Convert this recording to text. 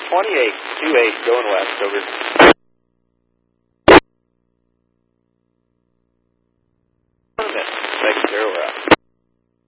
2828 going west, over. Second Zero, we're out.